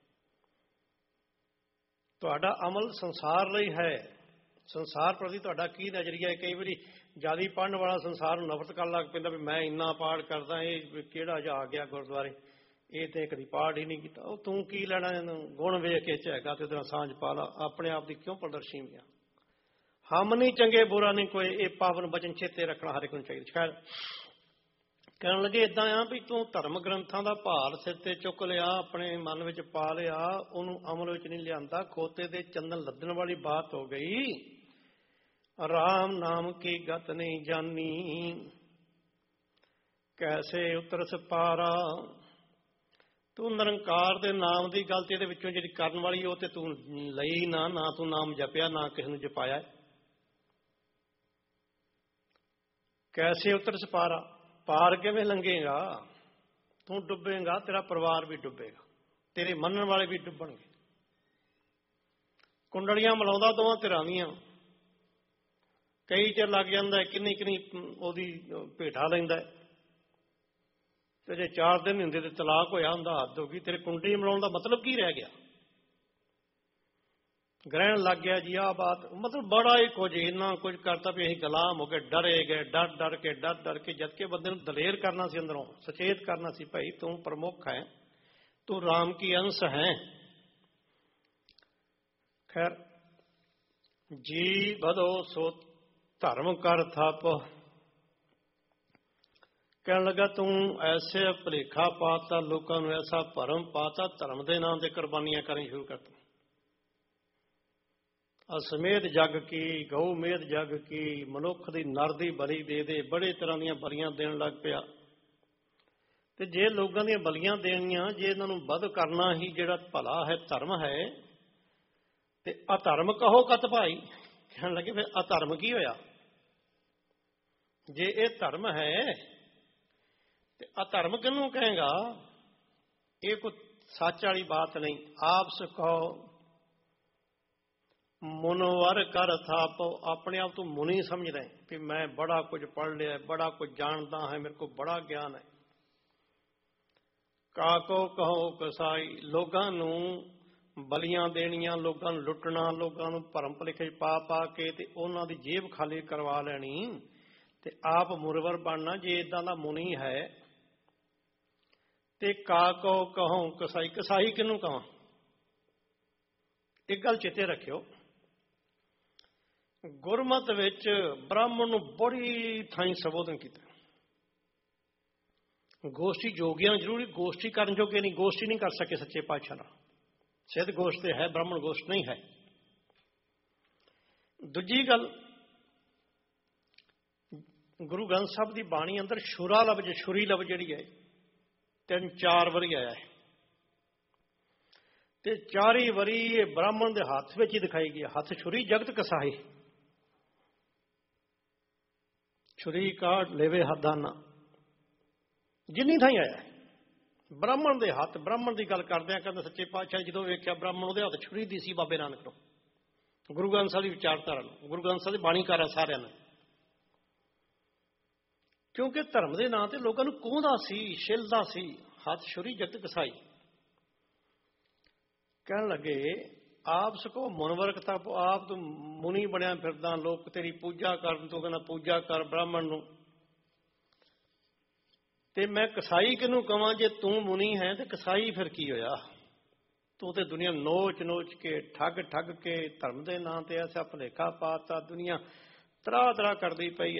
ਤੁਹਾਡਾ ਅਮਲ ਸੰਸਾਰ ਲਈ ਹੈ, ਸੰਸਾਰ ਪ੍ਰਤੀ ਤੁਹਾਡਾ ਕੀ ਨਜ਼ਰੀਆ ਹੈ। ਕਈ ਵਾਰੀ ਜ਼ਿਆਦਾ ਪੜ੍ਹਨ ਵਾਲਾ ਸੰਸਾਰ ਨੂੰ ਨਫ਼ਰਤ ਕਰਨ ਲੱਗ ਪੈਂਦਾ, ਵੀ ਮੈਂ ਇੰਨਾ ਪਾਠ ਕਰਦਾ, ਇਹ ਕਿਹੜਾ ਜਾ ਆ ਗਿਆ ਗੁਰਦੁਆਰੇ, ਇਹ ਤੇ ਕਦੀ ਪਾਠ ਹੀ ਨਹੀਂ ਕੀਤਾ। ਉਹ ਤੂੰ ਕੀ ਲੈਣਾ ਇਹਨੂੰ, ਗੁਣ ਵੇਖ ਕੇ ਝੈਗਾ ਤੇ ਉਹਦੇ ਨਾਲ ਸਾਂਝ ਪਾ ਲਾ, ਆਪਣੇ ਆਪ ਦੀ ਕਿਉਂ ਪ੍ਰਦਰਸ਼ੀ ਗਿਆ। ਹਮ ਨਹੀਂ ਚੰਗੇ ਬੁਰਾ ਨਹੀਂ ਕੋਈ, ਇਹ ਪਾਵਨ ਬਚਨ ਚੇਤੇ ਰੱਖਣਾ ਹਰ ਇੱਕ ਨੂੰ ਚਾਹੀਦਾ। ਖੈਰ, ਕਹਿਣ ਲੱਗੇ ਏਦਾਂ ਆ ਵੀ ਤੂੰ ਧਰਮ ਗ੍ਰੰਥਾਂ ਦਾ ਭਾਰ ਸਿਰ ਤੇ ਚੁੱਕ ਲਿਆ, ਆਪਣੇ ਮਨ ਵਿੱਚ ਪਾ ਲਿਆ, ਉਹਨੂੰ ਅਮਲ ਵਿੱਚ ਨਹੀਂ ਲਿਆਂਦਾ। ਖੋਤੇ ਦੇ ਚੰਦਨ ਲੱਦਣ ਵਾਲੀ ਬਾਤ ਹੋ ਗਈ। ਰਾਮ ਨਾਮ ਕੀ ਗਤ ਨਹੀਂ ਜਾਨੀ, ਕੈਸੇ ਉਤਰਸ ਪਾਰਾ। ਤੂੰ ਨਿਰੰਕਾਰ ਦੇ ਨਾਮ ਦੀ ਗੱਲ ਤੇ ਇਹਦੇ ਵਿੱਚੋਂ ਜਿਹੜੀ ਕਰਨ ਵਾਲੀ ਉਹ ਤੇ ਤੂੰ ਲਈ ਨਾ, ਨਾ ਤੂੰ ਨਾਮ ਜਪਿਆ, ਨਾ ਕਿਸੇ ਨੂੰ ਜਪਾਇਆ। ਕੈਸੇ ਉਤਰਸ ਪਾਰਾ, ਪਾਰ ਕਿਵੇਂ ਲੰਘੇਗਾ, ਤੂੰ ਡੁੱਬੇਗਾ, ਤੇਰਾ ਪਰਿਵਾਰ ਵੀ ਡੁੱਬੇਗਾ, ਤੇਰੇ ਮੰਨਣ ਵਾਲੇ ਵੀ ਡੁੱਬਣਗੇ। ਕੁੰਡਲੀਆਂ ਮਿਲਾਉਂਦਾ ਦੋਵਾਂ ਧਿਰਾਂ ਦੀਆਂ, ਕਈ ਚਿਰ ਲੱਗ ਜਾਂਦਾ, ਕਿੰਨੀ ਕਿੰਨੀ ਉਹਦੀ ਭੇਟਾ ਲੈਂਦਾ, ਤੇ ਜੇ 4 ਦਿਨ ਹੁੰਦੇ ਤੇ ਤਲਾਕ ਹੋਇਆ ਹੁੰਦਾ, ਹੱਦ ਹੋ ਗਈ। ਤੇਰੇ ਕੁੰਡਲੀ ਮਿਲਾਉਣ ਦਾ ਮਤਲਬ ਕੀ ਰਹਿ ਗਿਆ, ਗ੍ਰਹਿਣ ਲੱਗ ਗਿਆ ਜੀ ਆਹ ਬਾਤ, ਮਤਲਬ ਬੜਾ ਹੀ ਕੁਝ, ਇੰਨਾ ਕੁਝ ਕਰਤਾ ਵੀ ਅਸੀਂ ਗੁਲਾਮ ਹੋ ਕੇ ਡਰੇ ਗਏ, ਡਰ ਡਰ ਕੇ, ਜਦ ਕਿ ਬੰਦੇ ਨੂੰ ਦਲੇਰ ਕਰਨਾ ਸੀ, ਅੰਦਰੋਂ ਸੁਚੇਤ ਕਰਨਾ ਸੀ, ਭਾਈ ਤੂੰ ਪ੍ਰਮੁੱਖ ਹੈ, ਤੂੰ ਰਾਮ ਕੀ ਅੰਸ਼ ਹੈ। ਖੈਰ, ਜੀ ਵਧੋ ਸੋ ਧਰਮ ਕਰ ਥਾਪ। ਕਹਿਣ ਲੱਗਾ ਤੂੰ ਐਸੇ ਭੁਲੇਖਾ ਪਾਤਾ, ਲੋਕਾਂ ਨੂੰ ਐਸਾ ਭਰਮ ਪਾਤਾ, ਧਰਮ ਦੇ ਨਾਮ ਤੇ ਕੁਰਬਾਨੀਆਂ ਕਰਨੀ ਸ਼ੁਰੂ ਕਰਤੀ। ਅਸਮੇਤ ਜਗ ਕੀ ਗਊ ਮੇਦ ਜਗ ਕੀ, ਮਨੁੱਖ ਦੀ ਨਰ ਦੀ ਬਲੀ ਦੇ ਦੇ, ਬੜੇ ਤਰ੍ਹਾਂ ਦੀਆਂ ਬਲੀਆਂ ਦੇਣ ਲੱਗ ਪਿਆ। ਤੇ ਜੇ ਲੋਕਾਂ ਦੀਆਂ ਬਲੀਆਂ ਦੇਣੀਆਂ, ਜੇ ਇਹਨਾਂ ਨੂੰ ਵੱਧ ਕਰਨਾ ਹੀ ਜਿਹੜਾ ਭਲਾ ਹੈ, ਧਰਮ ਹੈ, ਤੇ ਅਧਰਮ ਕਹੋ ਕਤ ਭਾਈ। ਕਹਿਣ ਲੱਗੇ ਫਿਰ ਅਧਰਮ ਕੀ ਹੋਇਆ, ਜੇ ਇਹ ਧਰਮ ਹੈ ਤੇ ਅਧਰਮ ਕਿਹਨੂੰ ਕਹੇਗਾ, ਇਹ ਕੋਈ ਸੱਚ ਵਾਲੀ ਬਾਤ ਨਹੀਂ। ਆਪ ਸਿਖਾਓ, ਮੁਨਵਰ ਕਰ ਥਾਪੋ, ਆਪਣੇ ਆਪ ਤੋਂ ਮੁਨੀ ਸਮਝਦਾ ਹੈ ਕਿ ਮੈਂ ਬੜਾ ਕੁਝ ਪੜ੍ਹ ਲਿਆ, ਬੜਾ ਕੁਝ ਜਾਣਦਾ ਹਾਂ, ਮੇਰੇ ਕੋਲ ਬੜਾ ਗਿਆਨ ਹੈ। ਕਾਕੋ ਕਹੋ ਕਸਾਈ, ਲੋਕਾਂ ਨੂੰ ਬਲੀਆਂ ਦੇਣੀਆਂ, ਲੋਕਾਂ ਨੂੰ ਲੁੱਟਣਾ, ਲੋਕਾਂ ਨੂੰ ਭਰਮ ਭੁਲੇਖੇ ਪਾ ਪਾ ਕੇ ਤੇ ਉਹਨਾਂ ਦੀ ਜੇਬ ਖਾਲੀ ਕਰਵਾ ਲੈਣੀ ਤੇ ਆਪ ਮੁਨਵਰ ਬਣਨਾ। ਜੇ ਇਦਾਂ ਦਾ ਮੁਨੀ ਹੈ ਤੇ ਕਾਕੋ ਕਹੋ ਕਸਾਈ, ਕਸਾਈ ਕਿਹਨੂੰ ਕਹਾਂ? ਇੱਕ ਗੱਲ ਚੇਤੇ ਰੱਖਿਓ, ਗੁਰਮਤ ਵਿੱਚ ਬ੍ਰਾਹਮਣ ਨੂੰ ਬੜੀ ਥਾਈਂ ਸੰਬੋਧਨ ਕੀਤਾ। ਗੋਸ਼ਟੀ ਜੋਗੀਆਂ ਜ਼ਰੂਰੀ ਗੋਸ਼ਟੀ ਕਰਨ ਜੋਗੇ ਨਹੀਂ, ਗੋਸ਼ਟੀ ਨਹੀਂ ਕਰ ਸਕੇ ਸੱਚੇ ਪਾਤਸ਼ਾਹ ਨਾਲ। ਸਿੱਧ ਗੋਸ਼ਟ ਤੇ ਹੈ, ਬ੍ਰਾਹਮਣ ਗੋਸ਼ਟ ਨਹੀਂ ਹੈ। ਦੂਜੀ ਗੱਲ, ਗੁਰੂ ਗ੍ਰੰਥ ਸਾਹਿਬ ਦੀ ਬਾਣੀ ਅੰਦਰ ਸ਼ੁਰਾ ਲਫ਼ਜ਼, ਛੁਰੀ ਲਫ਼ਜ਼ ਜਿਹੜੀ ਹੈ 3-4 ਵਾਰੀ ਆਇਆ ਹੈ ਤੇ 4 ਵਾਰੀ ਇਹ ਬ੍ਰਾਹਮਣ ਦੇ ਹੱਥ ਵਿੱਚ ਹੀ ਦਿਖਾਈ ਗਿਆ। ਹੱਥ ਛੁਰੀ ਜਗਤ ਕਸਾਈ, ਛੁਰੀ ਕਾਟ ਲੇਵੇ ਹੱਦਾਨਾ, ਜਿੰਨੀ ਥਾਈਂ ਆਇਆ ਬ੍ਰਾਹਮਣ ਦੇ ਹੱਥ। ਬ੍ਰਾਹਮਣ ਦੀ ਗੱਲ ਕਰਦਿਆਂ ਕਹਿੰਦੇ ਸੱਚੇ ਪਾਤਸ਼ਾਹ ਜਦੋਂ ਵੇਖਿਆ ਬ੍ਰਾਹਮਣ, ਉਹਦੇ ਹੱਥ ਛੁਰੀ ਦੀ ਸੀ ਬਾਬੇ ਨਾਨਕ ਨੂੰ, ਗੁਰੂ ਗ੍ਰੰਥ ਸਾਹਿਬ ਦੀ ਵਿਚਾਰਧਾਰਾ ਨੂੰ, ਗੁਰੂ ਗ੍ਰੰਥ ਸਾਹਿਬ ਦੀ ਬਾਣੀਕਾਰਾਂ ਸਾਰਿਆਂ ਨੂੰ। ਕਿਉਂਕਿ ਧਰਮ ਦੇ ਨਾਂ ਤੇ ਲੋਕਾਂ ਨੂੰ ਕੋਹਦਾ ਸੀ, ਛਿਲਦਾ ਸੀ। ਹੱਥ ਛੁਰੀ ਜਗਤ ਕਸਾਈ। ਕਹਿਣ ਲੱਗੇ ਆਪ ਸਕੋ ਮੁਨਵਰ ਕਿਤਾਬ, ਆਪ ਤੂੰ ਮੁਨੀ ਬਣਿਆ ਫਿਰਦਾ, ਲੋਕ ਤੇਰੀ ਪੂਜਾ ਕਰਨ, ਤੂੰ ਕਹਿੰਦਾ ਪੂਜਾ ਕਰ ਬ੍ਰਾਹਮਣ ਨੂੰ, ਤੇ ਮੈਂ ਕਸਾਈ ਕਿਹਨੂੰ ਕਵਾਂ? ਜੇ ਤੂੰ ਮੁਨੀ ਹੈ ਤੇ ਕਸਾਈ ਫਿਰ ਕੀ ਹੋਇਆ? ਤੂੰ ਤੇ ਦੁਨੀਆ ਨੋਚ ਨੋਚ ਕੇ, ਠੱਗ ਠੱਗ ਕੇ ਧਰਮ ਦੇ ਨਾਂ ਤੇ ਐਸਾ ਭੁਲੇਖਾ ਪਾਤਾ, ਦੁਨੀਆ ਤਰਾ ਤਰਾ ਕਰਦੀ ਪਈ ਹੈ।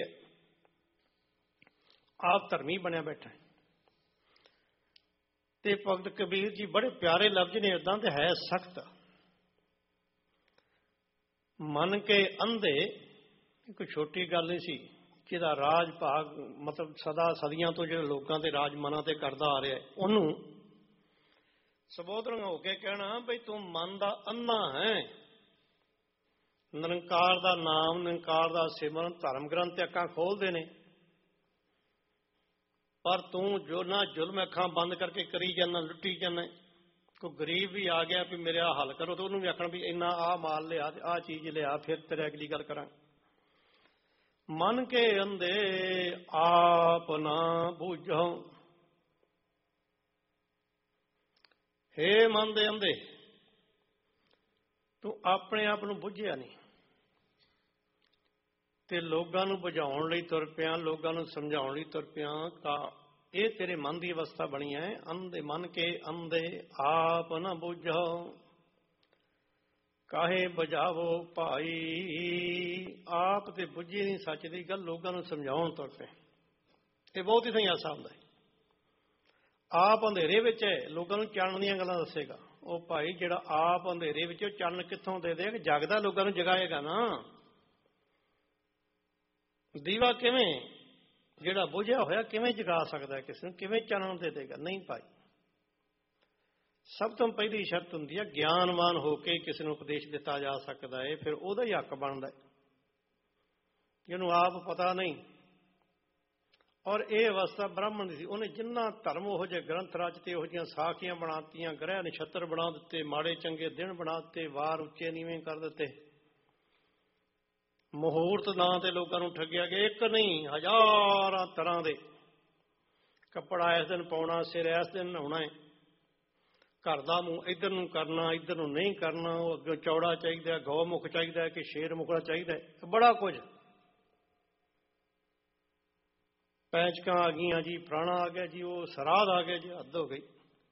ਆਪ ਧਰਮੀ ਬਣਿਆ ਬੈਠਾ। ਤੇ ਭਗਤ ਕਬੀਰ ਜੀ ਬੜੇ ਪਿਆਰੇ ਲਫ਼ਜ਼ ਨੇ, ਏਦਾਂ ਤੇ ਹੈ ਸਖਤ। ਮਨ ਕੇ ਅੰਧੇ, ਕੋਈ ਛੋਟੀ ਗੱਲ ਨਹੀਂ ਸੀ, ਜਿਹਦਾ ਰਾਜ ਭਾਗ ਮਤਲਬ ਸਦਾ ਸਦੀਆਂ ਤੋਂ ਜਿਹੜੇ ਲੋਕਾਂ ਦੇ ਰਾਜ ਮਨਾਂ ਤੇ ਕਰਦਾ ਆ ਰਿਹਾ, ਉਹਨੂੰ ਸੰਬੋਧਨ ਹੋ ਕੇ ਕਹਿਣਾ ਬਈ ਤੂੰ ਮਨ ਦਾ ਅੰਨਾ ਹੈ। ਨਿਰੰਕਾਰ ਦਾ ਨਾਮ, ਨਿਰੰਕਾਰ ਦਾ ਸਿਮਰਨ, ਧਰਮ ਗ੍ਰੰਥ ਅੱਖਾਂ ਖੋਲਦੇ ਨੇ, ਪਰ ਤੂੰ ਜੋ ਨਾ ਜ਼ੁਲਮ ਅੱਖਾਂ ਬੰਦ ਕਰਕੇ ਕਰੀ ਜਾਂਦਾ, ਲੁੱਟੀ ਜਾਂਦਾ। ਕੋਈ ਗਰੀਬ ਵੀ ਆ ਗਿਆ ਵੀ ਮੇਰੇ ਹੱਲ ਕਰੋ, ਤੇ ਉਹਨੂੰ ਵੀ ਆਖਣਾ ਵੀ ਇੰਨਾ ਆਹ ਮਾਲ ਲਿਆ ਤੇ ਆਹ ਚੀਜ਼ ਲਿਆ, ਫਿਰ ਤੇਰੇ ਅਗਲੀ ਗੱਲ ਕਰਾਂ। ਮਨ ਕੇ ਅੰਧੇ ਆਪ ਨਾ ਬੂਝੋ, ਹੇ ਮਨ ਦੇ ਅੰਧੇ, ਤੂੰ ਆਪਣੇ ਆਪ ਨੂੰ ਬੁੱਝਿਆ ਨਹੀਂ ਤੇ ਲੋਕਾਂ ਨੂੰ ਬੁਝਾਉਣ ਲਈ ਤੁਰ ਪਿਆ, ਲੋਕਾਂ ਨੂੰ ਸਮਝਾਉਣ ਲਈ ਤੁਰ ਪਿਆ। ਇਹ ਤੇਰੇ ਮਨ ਦੀ ਅਵਸਥਾ ਬਣੀ ਹੈ। ਅੰਧੇ ਮਨ ਕੇ ਅੰਧੇ ਆਪ ਨਾ ਬੁਝੋ, ਕਾਹੇ ਬੁਝਾਵੋ ਭਾਈ। ਆਪ ਤੇ ਬੁੱਝੀ ਨਹੀਂ ਸੱਚ ਦੀ ਗੱਲ, ਲੋਕਾਂ ਨੂੰ ਸਮਝਾਉਣ ਤੁਰ ਪਏ। ਇਹ ਬਹੁਤ ਹੀ ਸਹੀ ਆਸਾ ਹੁੰਦਾ ਹੈ। ਆਪ ਅੰਧੇਰੇ ਵਿੱਚ ਹੈ, ਲੋਕਾਂ ਨੂੰ ਚਾਨਣ ਦੀਆਂ ਗੱਲਾਂ ਦੱਸੇਗਾ। ਉਹ ਭਾਈ ਜਿਹੜਾ ਆਪ ਅੰਧੇਰੇ ਵਿੱਚ, ਉਹ ਚਾਨਣ ਕਿੱਥੋਂ ਦੇ ਦੇ? ਜਗਦਾ ਲੋਕਾਂ ਨੂੰ ਜਗਾਏਗਾ ਨਾ। ਦੀਵਾ ਕਿਵੇਂ, ਜਿਹੜਾ ਬੁਝਿਆ ਹੋਇਆ ਕਿਵੇਂ ਜਗਾ ਸਕਦਾ ਕਿਸੇ ਨੂੰ? ਕਿਵੇਂ ਚਾਨਣ ਦੇ ਦੇਗਾ? ਨਹੀਂ ਭਾਈ। ਸਭ ਤੋਂ ਪਹਿਲੀ ਸ਼ਰਤ ਹੁੰਦੀ ਹੈ ਗਿਆਨਵਾਨ ਹੋ ਕੇ ਕਿਸੇ ਨੂੰ ਉਪਦੇਸ਼ ਦਿੱਤਾ ਜਾ ਸਕਦਾ ਹੈ, ਫਿਰ ਉਹਦਾ ਹੀ ਹੱਕ ਬਣਦਾ। ਜਿਹਨੂੰ ਆਪ ਪਤਾ ਨਹੀਂ। ਔਰ ਇਹ ਅਵਸਥਾ ਬ੍ਰਾਹਮਣ ਦੀ ਸੀ। ਉਹਨੇ ਜਿੰਨਾ ਧਰਮ ਉਹੋ ਜਿਹੇ ਗ੍ਰੰਥ ਰਚਤੇ, ਉਹੋ ਜਿਹੀਆਂ ਸਾਖੀਆਂ ਬਣਾਤੀਆਂ, ਗ੍ਰਹਿ ਨਛੱਤਰ ਬਣਾ ਦਿੱਤੇ, ਮਾੜੇ ਚੰਗੇ ਦਿਨ ਬਣਾ ਦਿੱਤੇ, ਵਾਰ ਉੱਚੇ ਨੀਵੇਂ ਕਰ ਦਿੱਤੇ, ਮਹੂਰਤ ਨਾਂ ਤੇ ਲੋਕਾਂ ਨੂੰ ਠੱਗਿਆ ਗਿਆ। ਇੱਕ ਨਹੀਂ, ਹਜ਼ਾਰਾਂ ਤਰ੍ਹਾਂ ਦੇ। ਕੱਪੜਾ ਇਸ ਦਿਨ ਪਾਉਣਾ, ਸਿਰ ਇਸ ਦਿਨ ਨਹਾਉਣਾ ਹੈ, ਘਰ ਦਾ ਮੂੰਹ ਇੱਧਰ ਨੂੰ ਕਰਨਾ, ਇੱਧਰ ਨੂੰ ਨਹੀਂ ਕਰਨਾ, ਉਹ ਅੱਗੇ ਚੌੜਾ ਚਾਹੀਦਾ, ਗਊ ਮੁਖ ਚਾਹੀਦਾ ਕਿ ਸ਼ੇਰ ਮੁਕੜਾ ਚਾਹੀਦਾ, ਬੜਾ ਕੁਝ। ਪੈਂਚਕਾਂ ਆ ਗਈਆਂ ਜੀ, ਫਲਾਣਾ ਆ ਗਿਆ ਜੀ, ਉਹ ਸਰਾਧ ਆ ਗਿਆ ਜੀ, ਹੱਦ ਹੋ ਗਈ।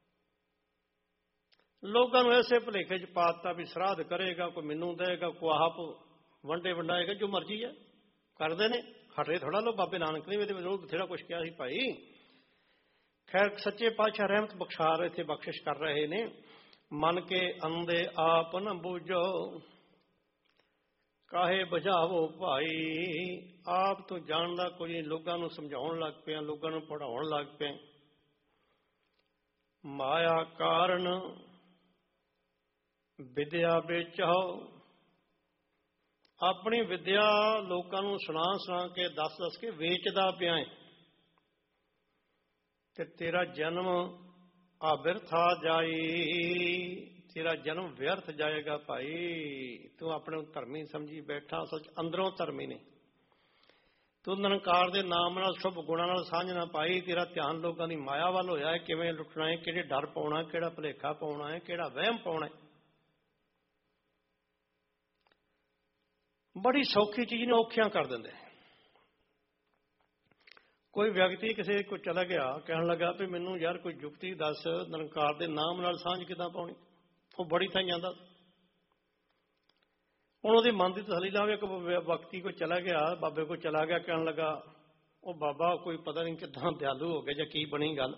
ਲੋਕਾਂ ਨੂੰ ਐਸੇ ਭੁਲੇਖੇ 'ਚ ਪਾ ਦਿੱਤਾ ਵੀ ਸਰਾਧ ਕਰੇਗਾ, ਕੋਈ ਮੈਨੂੰ ਦੇਗਾ, ਕੋਈ ਆਪ ਵੰਡੇ ਵੰਡਾਏਗਾ, ਜੋ ਮਰਜ਼ੀ ਹੈ ਕਰਦੇ ਨੇ। ਹਟੇ ਥੋੜਾ ਲੋ, ਬਾਬੇ ਨਾਨਕ ਨੇ ਇਹਦੇ ਵਿਰੋਧ ਬਥੇਰਾ ਕੁਛ ਕਿਹਾ ਸੀ ਭਾਈ। ਖੈਰ ਸੱਚੇ ਪਾਤਸ਼ਾਹ ਰਹਿਮਤ ਬਖਸ਼ਾ ਰਹੇ, ਇੱਥੇ ਬਖਸ਼ਿਸ਼ ਕਰ ਰਹੇ ਨੇ। ਮਨ ਕੇ ਅੰਧੇ ਆਪ ਨਾ ਬੂਝੋ, ਕਾਹੇ ਬੁਝਾਵੋ ਭਾਈ। ਆਪ ਤੋਂ ਜਾਣਦਾ ਕੋਈ ਨਹੀਂ, ਲੋਕਾਂ ਨੂੰ ਸਮਝਾਉਣ ਲੱਗ ਪਿਆ, ਲੋਕਾਂ ਨੂੰ ਪੜ੍ਹਾਉਣ ਲੱਗ ਪਿਆ। ਮਾਇਆ ਕਾਰਨ ਵਿਦਿਆ ਵੇਚੋ, ਆਪਣੀ ਵਿਦਿਆ ਲੋਕਾਂ ਨੂੰ ਸੁਣਾ ਕੇ, ਦੱਸ ਕੇ ਵੇਚਦਾ ਪਿਆ ਹੈ, ਤੇ ਤੇਰਾ ਜਨਮ ਆ ਬਿਰਥਾ ਜਾਈ। ਤੇਰਾ ਜਨਮ ਵਿਅਰਥ ਜਾਏਗਾ ਭਾਈ। ਤੂੰ ਆਪਣੇ ਨੂੰ ਧਰਮੀ ਸਮਝੀ ਬੈਠਾ, ਸੱਚ ਅੰਦਰੋਂ ਧਰਮੀ ਨੇ। ਤੂੰ ਨਿਰੰਕਾਰ ਦੇ ਨਾਮ ਨਾਲ ਸ਼ੁਭ ਗੁਣਾਂ ਨਾਲ ਸਾਂਝ ਨਾ ਪਾਈ। ਤੇਰਾ ਧਿਆਨ ਲੋਕਾਂ ਦੀ ਮਾਇਆ ਵੱਲ ਹੋਇਆ ਹੈ, ਕਿਵੇਂ ਲੁੱਟਣਾ ਹੈ, ਕਿਹੜੇ ਡਰ ਪਾਉਣਾ, ਕਿਹੜਾ ਭੁਲੇਖਾ ਪਾਉਣਾ ਹੈ, ਕਿਹੜਾ ਵਹਿਮ ਪਾਉਣਾ ਹੈ। ਬੜੀ ਸੌਖੀ ਚੀਜ਼ ਨੂੰ ਔਖਿਆਂ ਕਰ ਦਿੰਦੇ। ਕੋਈ ਵਿਅਕਤੀ ਕਿਸੇ ਕੋਲ ਚਲਾ ਗਿਆ, ਕਹਿਣ ਲੱਗਾ ਵੀ ਮੈਨੂੰ ਯਾਰ ਕੋਈ ਜੁਗਤੀ ਦੱਸ, ਨਿਰੰਕਾਰ ਦੇ ਨਾਮ ਨਾਲ ਸਾਂਝ ਕਿੱਦਾਂ ਪਾਉਣੀ। ਉਹ ਬੜੀ ਥਾਂ ਜਾਂਦਾ। ਹੁਣ ਉਹਦੇ ਮਨ ਦੀ ਤਸੱਲੀ ਲਾਵੇ। ਇੱਕ ਵਿਅਕਤੀ ਕੋਲ ਚਲਾ ਗਿਆ, ਬਾਬੇ ਕੋਲ ਚਲਾ ਗਿਆ, ਕਹਿਣ ਲੱਗਾ ਉਹ ਬਾਬਾ ਕੋਈ ਪਤਾ ਨਹੀਂ ਕਿੱਦਾਂ ਦਿਆਲੂ ਹੋ ਗਿਆ ਜਾਂ ਕੀ ਬਣੀ ਗੱਲ।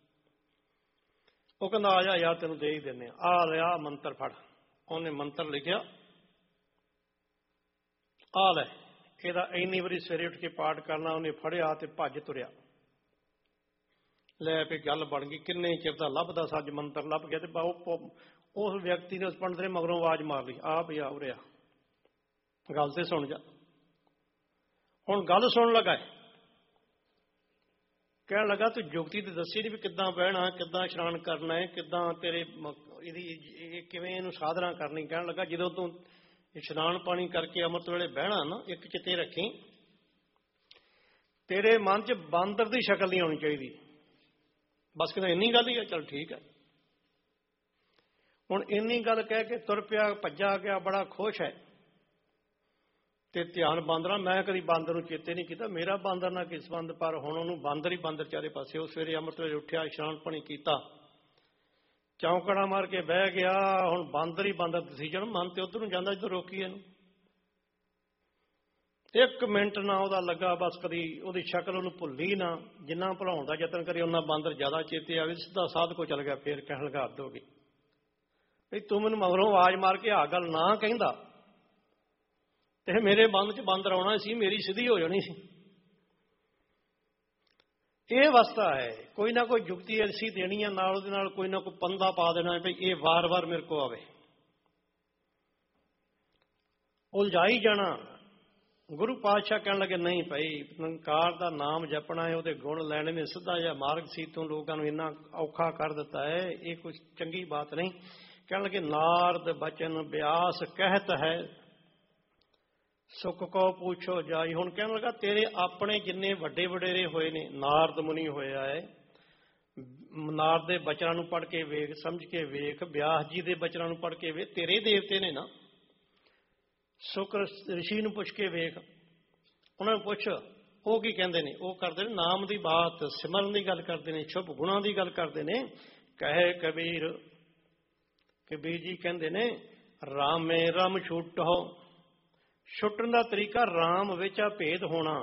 ਉਹ ਕਹਿੰਦਾ ਆ ਜਾ ਯਾਰ ਤੈਨੂੰ ਦੇ ਹੀ ਦਿੰਦੇ ਆ ਲਿਆ ਮੰਤਰ ਫੜ। ਉਹਨੇ ਮੰਤਰ ਲਿਖਿਆ, ਆ ਲੈ ਇਹਦਾ ਇੰਨੀ ਵਾਰੀ ਸਵੇਰੇ ਉੱਠ ਕੇ ਪਾਠ ਕਰਨਾ। ਉਹਨੇ ਫੜਿਆ ਤੇ ਭੱਜ ਤੁਰਿਆ। ਲੈ ਵੀ ਗੱਲ ਬਣ ਗਈ। ਕਿੰਨੇ ਚਿਰ ਦਾ ਲੱਭਦਾ ਸੱਜ ਮੰਤਰ ਲੱਭ ਗਿਆ। ਤੇ ਉਸ ਵਿਅਕਤੀ ਨੇ ਉਸ ਪੰਡਤ ਨੇ ਮਗਰੋਂ ਆਵਾਜ਼ ਮਾਰ ਲਈ, ਆ ਪਿਆ ਉਰਿਆ ਗੱਲ ਤੇ ਸੁਣ ਜਾ। ਹੁਣ ਗੱਲ ਸੁਣਨ ਲੱਗਾ, ਕਹਿਣ ਲੱਗਾ ਤੂੰ ਜੁਗਤੀ ਤੇ ਦੱਸੀ ਨੀ ਵੀ ਕਿੱਦਾਂ ਬਹਿਣਾ, ਕਿੱਦਾਂ ਇਸ਼ਨਾਨ ਕਰਨਾ ਹੈ, ਕਿੱਦਾਂ ਤੇਰੇ ਇਹਦੀ ਕਿਵੇਂ ਇਹਨੂੰ ਸਾਧਨਾ ਕਰਨੀ। ਕਹਿਣ ਲੱਗਾ ਜਦੋਂ ਤੂੰ ਇਸ਼ਨਾਨ ਪਾਣੀ ਕਰਕੇ ਅੰਮ੍ਰਿਤ ਵੇਲੇ ਬਹਿਣਾ ਨਾ, ਇੱਕ ਚਿੱਤੇ ਰੱਖੀ ਤੇਰੇ ਮਨ 'ਚ ਬਾਂਦਰ ਦੀ ਸ਼ਕਲ ਨਹੀਂ ਆਉਣੀ ਚਾਹੀਦੀ। ਬਸ ਕਹਿੰਦਾ ਇੰਨੀ ਗੱਲ ਹੀ ਹੈ, ਚੱਲ ਠੀਕ ਹੈ। ਹੁਣ ਇੰਨੀ ਗੱਲ ਕਹਿ ਕੇ ਤੁਰ ਪਿਆ, ਭੱਜਾ ਗਿਆ, ਬੜਾ ਖੁਸ਼ ਹੈ। ਤੇ ਧਿਆਨ ਬਾਂਦਰਾਂ, ਮੈਂ ਕਦੀ ਬਾਂਦਰ ਨੂੰ ਚੇਤੇ ਨਹੀਂ ਕੀਤਾ, ਮੇਰਾ ਬਾਂਦਰ ਨਾ ਕਿਸ ਬੰਦ। ਪਰ ਹੁਣ ਉਹਨੂੰ ਬਾਂਦਰ ਹੀ ਬਾਂਦਰ ਚਾਰੇ ਪਾਸੇ। ਉਹ ਸਵੇਰੇ ਅੰਮ੍ਰਿਤ ਵੇਲੇ ਉੱਠਿਆ, ਇਸ਼ਨਾਨ ਪਾਣੀ ਕੀਤਾ, ਚੌਂਕੜਾ ਮਾਰ ਕੇ ਬਹਿ ਗਿਆ। ਹੁਣ ਬਾਂਦਰ ਹੀ ਬਾਂਦਰ ਡਿਸੀਜਨ, ਮਨ ਤੇ ਉੱਧਰ ਨੂੰ ਜਾਂਦਾ ਜਦੋਂ ਰੋਕੀ ਇਹਨੂੰ। 1 ਮਿੰਟ ਨਾ ਉਹਦਾ ਲੱਗਾ, ਬਸ ਕਦੀ ਉਹਦੀ ਸ਼ਕਲ ਉਹਨੂੰ ਭੁੱਲੀ ਨਾ। ਜਿੰਨਾ ਭੁਲਾਉਣ ਦਾ ਯਤਨ ਕਰੇ ਉਹਨਾਂ ਬਾਂਦਰ ਜ਼ਿਆਦਾ ਚੇਤੇ ਆਵੇ। ਸਿੱਧਾ ਸਾਧ ਕੋ ਚੱਲ ਗਿਆ। ਫੇਰ ਕਹਿਣ ਲੱਗਾ ਹੱਦ ਹੋ ਗਈ ਵੀ ਤੂੰ ਮੈਨੂੰ ਮਗਰੋਂ ਆਵਾਜ਼ ਮਾਰ ਕੇ ਆ ਗੱਲ ਨਾ ਕਹਿੰਦਾ ਤੇ ਮੇਰੇ ਬੰਦ 'ਚ ਬਾਂਦਰ ਆਉਣਾ ਸੀ, ਮੇਰੀ ਸਿੱਧੀ ਹੋ ਜਾਣੀ ਸੀ। ਇਹ ਅਵਸਥਾ ਹੈ। ਕੋਈ ਨਾ ਕੋਈ ਜੁਗਤੀ ਐਸੀ ਦੇਣੀ ਆ, ਨਾਲ ਉਹਦੇ ਨਾਲ ਕੋਈ ਨਾ ਕੋਈ ਪੰਦਾ ਪਾ ਦੇਣਾ ਵੀ ਇਹ ਵਾਰ-ਵਾਰ ਮੇਰੇ ਕੋਲ ਆਵੇ, ਉਲਝਾਈ ਜਾਣਾ। ਗੁਰੂ ਪਾਤਸ਼ਾਹ ਕਹਿਣ ਲੱਗੇ ਨਹੀਂ ਭਾਈ, ਨਿਰੰਕਾਰ ਦਾ ਨਾਮ ਜਪਣਾ ਹੈ, ਉਹਦੇ ਗੁਣ ਲੈਣੇ ਨੇ। ਸਿੱਧਾ ਜਿਹਾ ਮਾਰਗ ਸੀ, ਤੂੰ ਲੋਕਾਂ ਨੂੰ ਇੰਨਾ ਔਖਾ ਕਰ ਦਿੱਤਾ ਹੈ, ਇਹ ਕੋਈ ਚੰਗੀ ਬਾਤ ਨਹੀਂ। ਕਹਿਣ ਲੱਗੇ ਨਾਰਦ ਬਚਨ ਬਿਆਸ ਕਹਿਤ ਹੈ, ਸੁਖ ਕੋ ਪੁੱਛੋ ਜਾਈ। ਹੁਣ ਕਹਿਣ ਲੱਗਾ ਤੇਰੇ ਆਪਣੇ ਜਿੰਨੇ ਵੱਡੇ ਵਡੇਰੇ ਹੋਏ ਨੇ, ਨਾਰਦ ਮੁਨੀ ਹੋਇਆ ਹੈ, ਨਾਰਦ ਦੇ ਬਚਨਾਂ ਨੂੰ ਪੜ੍ਹ ਕੇ ਵੇਖ, ਸਮਝ ਕੇ ਵੇਖ, ਬਿਆਸ ਜੀ ਦੇ ਬਚਨਾਂ ਨੂੰ ਪੜ੍ਹ ਕੇ ਵੇਖ, ਤੇਰੇ ਦੇਵਤੇ ਨੇ ਨਾ। ਸ਼ੁਕਰ ਰਿਸ਼ੀ ਨੂੰ ਪੁੱਛ ਕੇ ਵੇਖ, ਉਹਨਾਂ ਨੂੰ ਪੁੱਛ ਉਹ ਕੀ ਕਹਿੰਦੇ ਨੇ। ਉਹ ਕਰਦੇ ਨੇ ਨਾਮ ਦੀ ਬਾਤ, ਸਿਮਰਨ ਦੀ ਗੱਲ ਕਰਦੇ ਨੇ, ਸ਼ੁਭ ਗੁਣਾਂ ਦੀ ਗੱਲ ਕਰਦੇ ਨੇ। ਕਹੇ ਕਬੀਰ, ਕਬੀਰ ਜੀ ਕਹਿੰਦੇ ਨੇ ਰਾਮੇ ਰਮ ਛੁਟੋ। ਛੁੱਟਣ ਦਾ ਤਰੀਕਾ ਰਾਮ ਵਿੱਚ ਆ ਭੇਦ ਹੋਣਾ।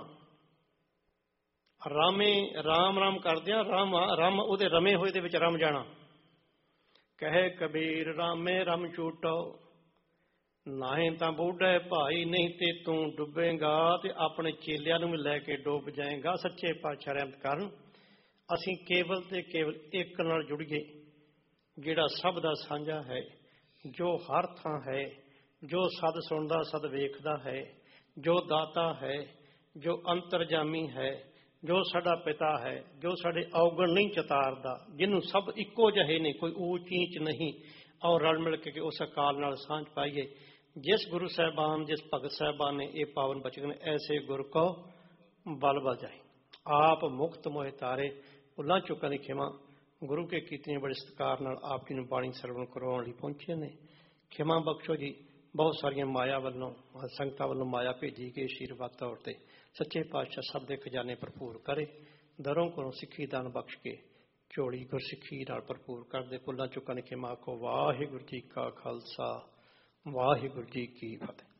ਰਾਮੇ ਰਾਮ ਰਾਮ ਕਰਦਿਆਂ ਰਮ ਉਹਦੇ ਰਮੇ ਹੋਏ ਦੇ ਵਿੱਚ ਰਮ ਜਾਣਾ। ਕਹੇ ਕਬੀਰ ਰਾਮੇ ਰਮ ਛੁਟੋ, ਨਾਹੀਂ ਤਾਂ ਬੁੱਢੇ ਭਾਈ, ਨਹੀਂ ਤੇ ਤੂੰ ਡੁੱਬੇਗਾ ਤੇ ਆਪਣੇ ਚੇਲਿਆਂ ਨੂੰ ਵੀ ਲੈ ਕੇ ਡੁੱਬ ਜਾਏਗਾ। ਸੱਚੇ ਪਾਤਸ਼ਾਹ ਰਹਿਮਤ ਕਰਨ, ਅਸੀਂ ਕੇਵਲ ਤੇ ਕੇਵਲ ਇੱਕ ਨਾਲ ਜੁੜੀਏ, ਜਿਹੜਾ ਸਭ ਦਾ ਸਾਂਝਾ ਹੈ, ਜੋ ਹਰ ਥਾਂ ਹੈ, ਜੋ ਸਦ ਸੁਣਦਾ ਸਦ ਵੇਖਦਾ ਹੈ, ਜੋ ਦਾਤਾ ਹੈ, ਜੋ ਅੰਤਰਜਾਮੀ ਹੈ, ਜੋ ਸਾਡਾ ਪਿਤਾ ਹੈ, ਜੋ ਸਾਡੇ ਔਗਣ ਨਹੀਂ ਚਤਾਰਦਾ, ਜਿਹਨੂੰ ਸਭ ਇੱਕੋ ਜਿਹੇ ਨੇ, ਕੋਈ ਊਚ ਨੀਚ ਨਹੀਂ। ਔਰ ਰਲ ਮਿਲ ਕੇ ਉਸ ਅਕਾਲ ਨਾਲ ਸਾਂਝ ਪਾਈਏ। ਜਿਸ ਗੁਰੂ ਸਾਹਿਬਾਨ, ਜਿਸ ਭਗਤ ਸਾਹਿਬਾਨ ਨੇ ਇਹ ਪਾਵਨ ਬਚਨ, ਐਸੇ ਗੁਰ ਕੋ ਬਲ ਬਜਾਏ, ਆਪ ਮੁਕਤ ਮੋਹਿ ਤਾਰੇ। ਭੁੱਲਾਂ ਚੁੱਕਾਂ ਦੀ ਖਿਮਾ। ਗੁਰੂ ਕੇ ਕੀਤੀਆਂ ਬੜੇ ਸਤਿਕਾਰ ਨਾਲ ਆਪ ਜੀ ਨੂੰ ਬਾਣੀ ਸਰਵਣ ਕਰਵਾਉਣ ਲਈ ਪਹੁੰਚੇ ਨੇ। ਖਿਮਾ ਬਖਸ਼ੋ ਜੀ। ਬਹੁਤ ਸਾਰੀਆਂ ਮਾਇਆ ਵੱਲੋਂ, ਸੰਗਤਾਂ ਵੱਲੋਂ ਮਾਇਆ ਭੇਜੀ ਗਈ ਆਸ਼ੀਰਵਾਦ ਤੌਰ ਤੇ। ਸੱਚੇ ਪਾਤਸ਼ਾਹ ਸਭ ਦੇ ਖਜ਼ਾਨੇ ਭਰਪੂਰ ਕਰੇ। ਦਰੋਂ ਕੋਲੋਂ ਸਿੱਖੀ ਦਾਨ ਬਖਸ਼ ਕੇ ਝੋਲੀ ਗੁਰਸਿੱਖੀ ਨਾਲ ਭਰਪੂਰ ਕਰਦੇ। ਭੁੱਲਾਂ ਚੁੱਕਾਂ ਦੀ ਖਿਮਾ ਕੋ। ਵਾਹਿਗੁਰੂ ਜੀ ਕਾ ਖਾਲਸਾ, ਵਾਹਿਗੁਰੂ ਜੀ ਕੀ ਫਤਿਹ।